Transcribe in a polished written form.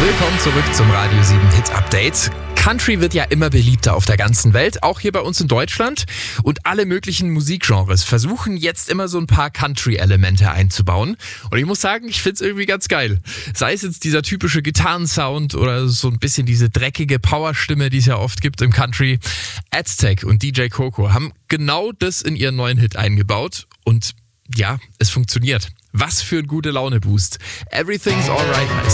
Willkommen zurück zum Radio 7 Hit Update. Country wird ja immer beliebter auf der ganzen Welt, auch hier bei uns in Deutschland. Und alle möglichen Musikgenres versuchen jetzt immer so ein paar Country-Elemente einzubauen. Und ich muss sagen, ich find's irgendwie ganz geil. Sei es jetzt dieser typische Gitarrensound oder so ein bisschen diese dreckige Powerstimme, die es ja oft gibt im Country. Aztec und DJ Coco haben genau das in ihren neuen Hit eingebaut. Und ja, es funktioniert. Was für ein gute Laune-Boost. Everything's Alright heißt